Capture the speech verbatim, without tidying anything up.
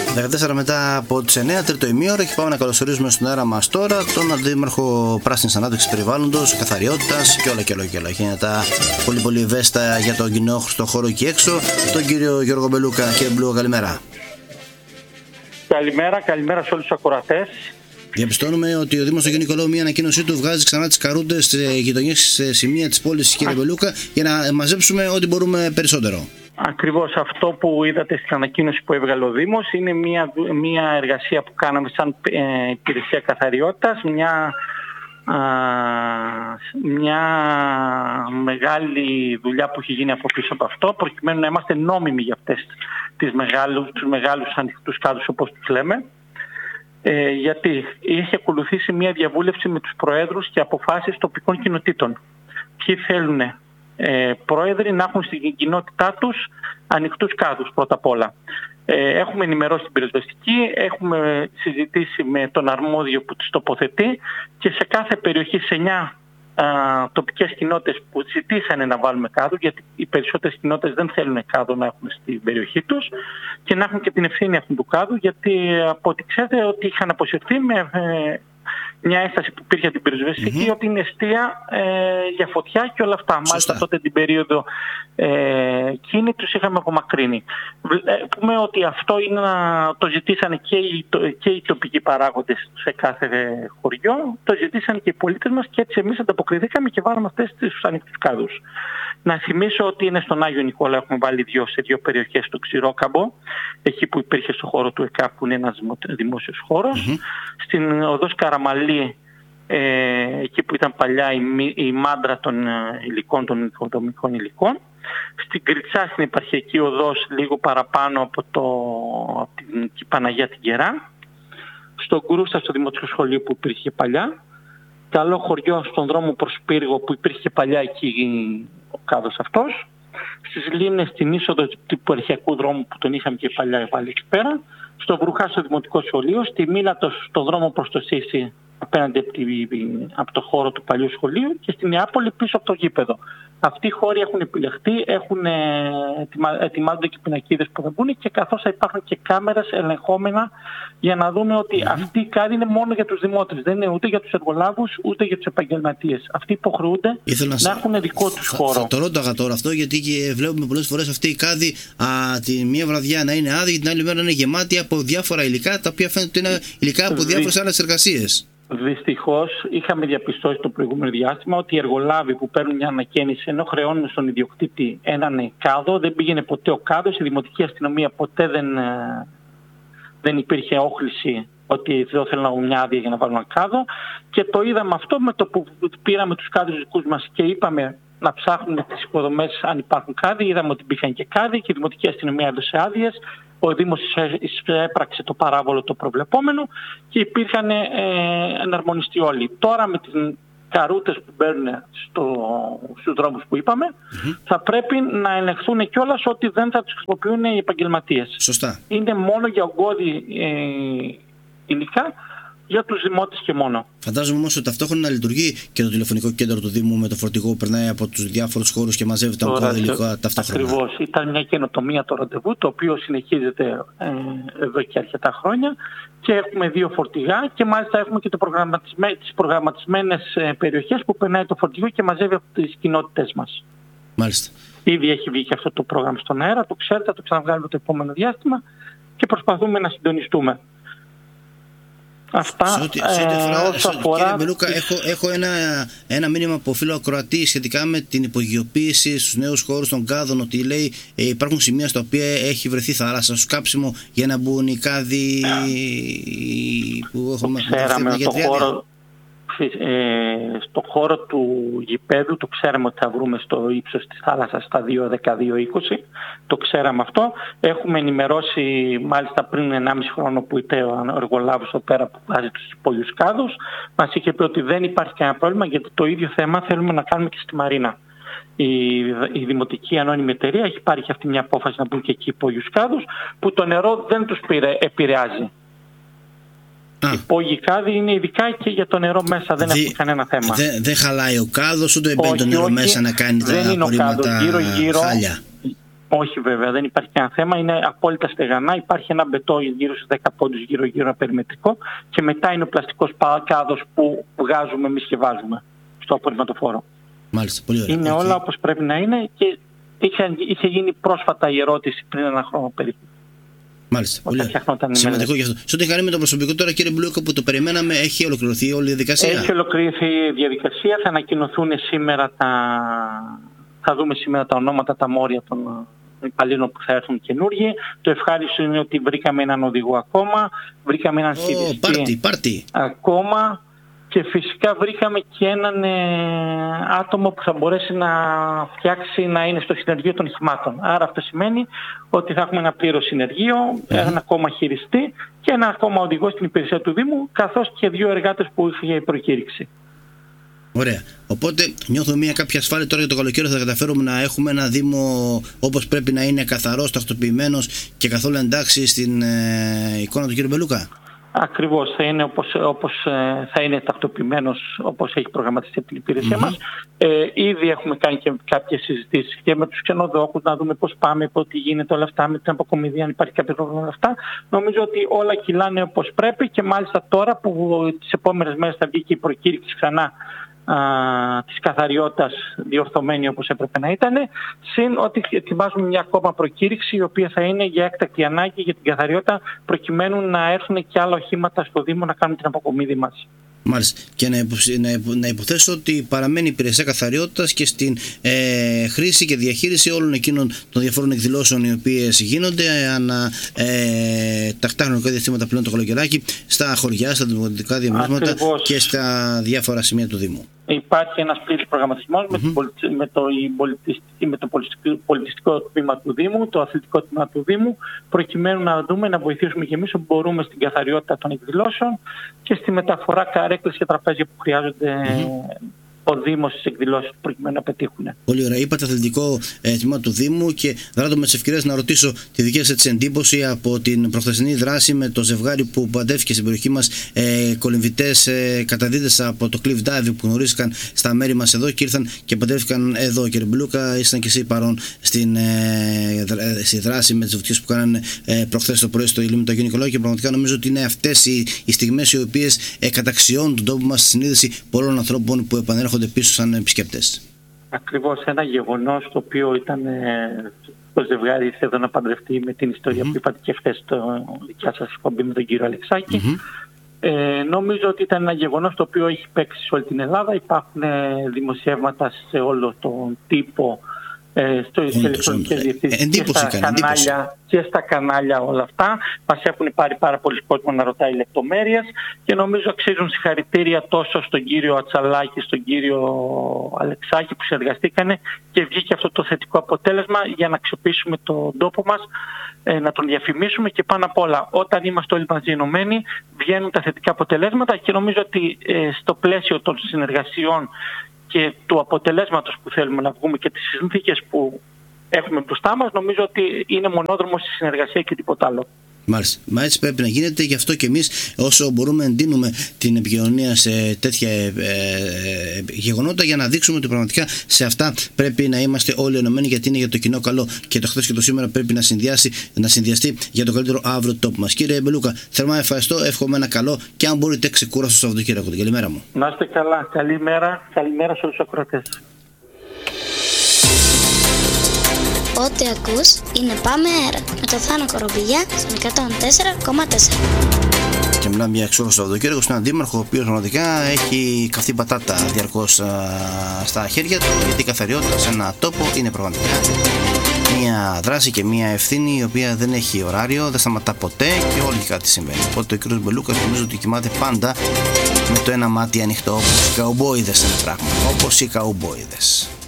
δεκατέσσερα μετά από τις εννιά, τρίτο ημίωρο, και πάμε να καλωσορίζουμε στον αέρα μας τώρα τον Αντίμαρχο Πράσινης Ανάπτυξης Περιβάλλοντος, Καθαριότητας και όλα και όλα και όλα. Και είναι τα πολύ πολύ ευαίσθητα για τον κοινό στο χώρο εκεί έξω, τον κύριο Γιώργο Μπελούκα. Κύριε Μπελούκα, καλημέρα. Καλημέρα, καλημέρα σε όλους τους ακροατές. Διαπιστώνουμε ότι ο Δήμος του Αγίου Νικολάου μια ανακοίνωσή του βγάζει ξανά τις καρούντες σε γειτονιές, σε σημεία της πόλης, κύριε Μπελούκα, για να μαζέψουμε ό,τι μπορούμε περισσότερο. Ακριβώς αυτό που είδατε στην ανακοίνωση που έβγαλε ο Δήμος είναι μια, μια εργασία που κάναμε σαν ε, υπηρεσία καθαριότητας, μια, α, μια μεγάλη δουλειά που έχει γίνει από πίσω από αυτό, προκειμένου να είμαστε νόμιμοι για αυτές τις μεγάλους, τους μεγάλους ανοιχτούς κάδους, όπως τους λέμε. Ε, γιατί έχει ακολουθήσει μια διαβούλευση με τους προέδρους και αποφάσεις τοπικών κοινοτήτων. Ποιοι θέλουν ε, πρόεδροι να έχουν στην κοινότητά τους ανοιχτούς κάδους πρώτα απ' όλα. Ε, έχουμε ενημερώσει την πυροσβεστική, έχουμε συζητήσει με τον αρμόδιο που τους τοποθετεί και σε κάθε περιοχή, σε εννιά τοπικές κοινότητες που ζητήσανε να βάλουμε κάδο, γιατί οι περισσότερες κοινότητες δεν θέλουν κάδο να έχουν στην περιοχή τους και να έχουν και την ευθύνη αυτού του κάδου, γιατί από ό,τι ξέρετε ότι είχαν αποσυρθεί με ε, μια ένσταση που υπήρχε την πυροσβεστική mm-hmm. ότι είναι αιστεία ε, για φωτιά και όλα αυτά. Σωστά. Μάλιστα τότε την περίοδο ε, εκείνη τους είχαμε απομακρύνει. Πούμε ότι αυτό είναι, το ζητήσανε και οι, και οι τοπικοί παράγοντες σε κάθε χωριό, το ζητήσανε και οι πολίτες μας και έτσι εμείς ανταποκριθήκαμε και βάλαμε αυτές τους ανοιχτούς κάδους. Να θυμίσω ότι είναι στον Άγιο Νικόλα, έχουμε βάλει δύο, σε δύο περιοχές, στο Ξηρόκαμπο, εκεί που υπήρχε στο χώρο του ΕΚΑ, που είναι ένας δημόσιος χώρος, mm-hmm. στην οδός Καραμαλή, ε, εκεί που ήταν παλιά η, η μάντρα των υλικών, των οικοδομικών υλικών, στην Κριτσά, στην επαρχιακή οδός, λίγο παραπάνω από, το, από την Παναγία την Κερά, στον Κρούστα, στο δημοτικό σχολείο που υπήρχε παλιά, καλό χωριό στον δρόμο προς Πύργο που υπήρχε παλιά εκεί ο κάδος αυτός, στις Λίμνες στην είσοδο του επαρχιακού δρόμου που τον είχαμε και παλιά βάλει εκεί πέρα, στο Βρουχά στο δημοτικό σχολείο, στη Μήλατο στο δρόμο προς το Σύση απέναντι από, τη, από το χώρο του παλιού σχολείου και στη Νεάπολη πίσω από το γήπεδο. Αυτοί οι χώροι έχουν επιλεχθεί, έχουν ετοιμάζονται και πινακίδες που θα μπουν και καθώς θα υπάρχουν και κάμερες ελεγχόμενα για να δούμε ότι mm-hmm. αυτή η κάδη είναι μόνο για τους δημότες, δεν είναι ούτε για τους εργολάβους ούτε για τους επαγγελματίες. Αυτοί υποχρεούνται να, να έχουν δικό τους χώρο. Θα, θα το ρώταγα τώρα αυτό, γιατί και βλέπουμε πολλές φορές αυτή η κάδη α, τη μία βραδιά να είναι άδεια και την άλλη μέρα να είναι γεμάτη από διάφορα υλικά, τα οποία φαίνεται ότι είναι υλικά από διάφορες άλλες εργασίες. Δυστυχώς είχαμε διαπιστώσει το προηγούμενο διάστημα ότι οι εργολάβοι που παίρνουν μια ανακαίνιση ενώ χρεώνουν στον ιδιοκτήτη έναν κάδο, δεν πήγαινε ποτέ ο κάδος, η δημοτική αστυνομία ποτέ δεν, δεν υπήρχε όχληση ότι δεν θέλουν μια άδεια για να βάλουν ένα κάδο και το είδαμε αυτό με το που πήραμε τους κάδους δικούς μας και είπαμε να ψάχνουμε τις υποδομές αν υπάρχουν κάδοι, είδαμε ότι μπήκαν και κάδοι και η δημοτική αστυνομία έδωσε άδειες. Ο Δήμος έπραξε το παράβολο το προβλεπόμενο και υπήρχαν ε, εναρμονιστεί όλοι. Τώρα με τις καρούτες που μπαίνουν στο, στους δρόμους που είπαμε, mm-hmm. θα πρέπει να ελεγχθούν κιόλας ότι δεν θα τους χρησιμοποιούν οι επαγγελματίες. Σωστά. Είναι μόνο για ογκώδη ε, υλικά, για τους δημότες και μόνο. Φαντάζομαι όμως ότι ταυτόχρονα να λειτουργεί και το τηλεφωνικό κέντρο του Δήμου με το φορτηγό που περνάει από τους διάφορους χώρους και μαζεύει τα ογκώδη υλικά ταυτόχρονα. Ακριβώς. Ήταν μια καινοτομία το ραντεβού, το οποίο συνεχίζεται ε, εδώ και αρκετά χρόνια και έχουμε δύο φορτηγά και μάλιστα έχουμε και το προγραμματισμέ, τις προγραμματισμένες ε, περιοχές που περνάει το φορτηγό και μαζεύει από τις κοινότητες μας. Μάλιστα. Ήδη έχει βγει και αυτό το πρόγραμμα στον αέρα, το ξέρετε, θα το ξαναβγάλουμε το επόμενο διάστημα και προσπαθούμε να συντονιστούμε. Αυτά, σε ό,τι, σε ό,τι αφορά, ε, όσο αφορά... Κύριε Μπελούκα, έχω, έχω ένα, ένα μήνυμα από φίλο ακροατή σχετικά με την υπογειοποίηση στους νέους χώρους των κάδων, ότι λέει ε, υπάρχουν σημεία στα οποία έχει βρεθεί θάλασσα στο κάψιμο για να μπουν οι κάδοι που έχουμε ξέραμε το χώρο, ε, στο χώρο του γηπέδου το ξέραμε ότι θα βρούμε στο ύψος της θάλασσας στα δύο δεκαδύο είκοσι, το ξέραμε αυτό. Έχουμε ενημερώσει μάλιστα πριν ενάμιση χρόνο που ήταν ο εργολάβος εδώ πέρα που βάζει τους υπόγειους κάδους, μας είχε πει ότι δεν υπάρχει κανένα πρόβλημα γιατί το ίδιο θέμα θέλουμε να κάνουμε και στη Μαρίνα. Η, η Δημοτική Ανώνυμη Εταιρεία έχει πάρει και αυτή μια απόφαση να μπουν και εκεί υπόγειους κάδους που το νερό δεν τους πήρε, επηρεάζει. Οι υπόγειοι κάδοι είναι ειδικά και για το νερό μέσα, δεν έχει κανένα θέμα. Δεν δε χαλάει ο κάδος, ούτε μπαίνει το νερό όχι, μέσα να κάνει τα απορρίμματα χάλια. Όχι βέβαια, δεν υπάρχει κανένα θέμα, είναι απόλυτα στεγανά. Υπάρχει ένα μπετό γύρω στους δέκα πόντους γύρω-γύρω ένα περιμετρικό και μετά είναι ο πλαστικός κάδος που βγάζουμε εμείς και βάζουμε στο απορριμματοφόρο. Μάλιστα, πολύ ωραία. Είναι okay. όλα όπως πρέπει να είναι και είχε, είχε γίνει πρόσφατα η ερώτηση πριν ένα χρόνο περίπου. Μάλιστα, πολύ σημαντικό γι' αυτό. Σε ό,τι κάνει με το προσωπικό τώρα, κύριε Μπελούκα, που το περιμέναμε, έχει ολοκληρωθεί όλη η διαδικασία? Έχει ολοκληρωθεί η διαδικασία, θα ανακοινωθούν σήμερα τα... θα δούμε σήμερα τα ονόματα, τα μόρια των υπαλλήλων που θα έρθουν καινούργιοι. Το ευχάριστο είναι ότι βρήκαμε έναν οδηγό ακόμα, βρήκαμε έναν χειριστή oh, πάρτι, πάρτι. ακόμα και φυσικά βρήκαμε και έναν ε, άτομο που θα μπορέσει να φτιάξει, να είναι στο συνεργείο των οχημάτων. Άρα αυτό σημαίνει ότι θα έχουμε ένα πλήρως συνεργείο, mm-hmm. ένα ακόμα χειριστή και ένα ακόμα οδηγό στην υπηρεσία του Δήμου, καθώς και δύο εργάτες που είχε η προκήρυξη. Ωραία. Οπότε νιώθω μια κάποια ασφάλεια τώρα για το καλοκαίρι θα καταφέρουμε να έχουμε ένα Δήμο όπως πρέπει να είναι, καθαρός, τακτοποιημένος και καθόλου εντάξει στην ε, εικόνα του κ. Μπελούκα. Ακριβώς, θα είναι όπως, όπως ε, θα είναι τακτοποιημένος όπως έχει προγραμματιστεί από την υπηρεσία mm-hmm. μας. Ε, ήδη έχουμε κάνει και κάποιες συζητήσεις και με τους ξενοδόχους να δούμε πώς πάμε, πώς τι γίνεται όλα αυτά, με την αποκομιδή, αν υπάρχει κάποιο πρόβλημα όλα αυτά. Νομίζω ότι όλα κυλάνε όπως πρέπει και μάλιστα τώρα που τις επόμενες μέρες θα βγει και η προκήρυξη ξανά Α, της καθαριότητας διορθωμένη όπως έπρεπε να ήταν, συν ότι ετοιμάζουμε μια ακόμα προκήρυξη η οποία θα είναι για έκτακτη ανάγκη για την καθαριότητα προκειμένου να έρθουν και άλλα οχήματα στο Δήμο να κάνουν την αποκομίδη μας. Μάλιστα. Και να, υπο, να, να υποθέσω ότι παραμένει η υπηρεσία καθαριότητας και στην ε, χρήση και διαχείριση όλων εκείνων των διαφόρων εκδηλώσεων οι οποίες γίνονται ανά ε, τακτά χρονικά διαστήματα πλέον το καλοκαιράκι στα χωριά, στα δημοτικά διαμερίσματα και στα διάφορα σημεία του Δήμου. Υπάρχει ένας πλήρης προγραμματισμός mm-hmm. με, το, με, το, με το πολιτιστικό τμήμα του Δήμου, το αθλητικό τμήμα του Δήμου, προκειμένου να δούμε, να βοηθήσουμε και εμείς όπου μπορούμε στην καθαριότητα των εκδηλώσεων και στη μεταφορά καρέκλες και τραπέζια που χρειάζονται mm-hmm. ο Δήμος στις εκδηλώσεις προκειμένου να πετύχουν. Πολύ ωραία. Είπατε αθλητικό ε, τμήμα του Δήμου και δράτω με τις ευκαιρίες να ρωτήσω τη δική σας εντύπωση από την προχθεσινή δράση με το ζευγάρι που παντεύτηκε στην περιοχή μας, ε, κολυμβητές ε, καταδίδες από το Cliff Dive που γνωρίστηκαν στα μέρη μας εδώ και ήρθαν και παντεύτηκαν εδώ. Κύριε Μπελούκα, ήσταν και εσύ παρόν στην ε, στη δράση με τις βουτιές που κάνανε ε, προχθές το πρωί στο Ηλίμνο του Αγίου Νικολάου και πραγματικά νομίζω ότι είναι αυτές οι, οι στιγμές οι οποίες ε, καταξιώνουν τον τόπο μας στη συνείδηση πολλών ανθρώπων που επανέρχονται πίσω σαν επισκέπτες. Ακριβώς, ένα γεγονός το οποίο ήταν ε, το ζευγάρι ήρθε εδώ να παντρευτεί με την ιστορία mm-hmm. που είπατε και χθες στο δικιά σας εκπομπή με τον κύριο Αλεξάκη. Mm-hmm. Ε, νομίζω ότι ήταν ένα γεγονός το οποίο έχει παίξει σε όλη την Ελλάδα. Υπάρχουν ε, δημοσιεύματα σε όλο τον τύπο, ε, στις ηλεκτρονικές διευθύνσεις και στα κανάλια και στα κανάλια όλα αυτά. Μας έχουν πάρει πάρα πολλοί κόσμο να ρωτάει λεπτομέρειες και νομίζω αξίζουν συγχαρητήρια τόσο στον κύριο Ατσαλάκη, στον κύριο Αλεξάκη που συνεργαστήκανε και βγήκε αυτό το θετικό αποτέλεσμα για να αξιοποιήσουμε τον τόπο μας, ε, να τον διαφημίσουμε και πάνω απ' όλα όταν είμαστε όλοι μαζί ενωμένοι βγαίνουν τα θετικά αποτελέσματα και νομίζω ότι ε, στο πλαίσιο των συνεργασιών και του αποτελέσματος που θέλουμε να βγούμε και τις συνθήκες που έχουμε μπροστά μας, νομίζω ότι είναι μονόδρομος στη συνεργασία και τίποτα άλλο. Μάλιστα. Μα έτσι πρέπει να γίνεται, γι' αυτό και εμείς όσο μπορούμε εντείνουμε την επικοινωνία σε τέτοια ε, ε, γεγονότα για να δείξουμε ότι πραγματικά σε αυτά πρέπει να είμαστε όλοι ενωμένοι γιατί είναι για το κοινό καλό και το χθες και το σήμερα πρέπει να, συνδυάσει, να συνδυαστεί για το καλύτερο αύριο του τόπου μας. Κύριε Μπελούκα, θερμά ευχαριστώ, εύχομαι ένα καλό και αν μπορείτε ξεκούραστο στο Σαββατοκύριακο. Καλημέρα μου. Να είστε καλά. Καλημέρα, καλημέρα σε όλους τους ακροατές. Ό,τι ακούς είναι Πάμε Αέρα με το Θάνο Κορομπηλιά στον εκατόν τέσσερα κόμμα τέσσερα. Και μιλάμε για εξώρο Σαββατοκύριακο στον αντίμαρχο, ο οποίος πραγματικά έχει καυτή πατάτα διαρκώς α, στα χέρια του, γιατί η καθαριότητα σε ένα τόπο είναι πραγματικά μια δράση και μια ευθύνη η οποία δεν έχει ωράριο, δεν σταματά ποτέ και όλοι κάτι συμβαίνει. Οπότε ο κ. Μπελούκας νομίζω ότι κοιμάται πάντα με το ένα μάτι ανοιχτό, όπως οι καουμπόιδες είναι πράγμα, όπως οι καουμπόιδες.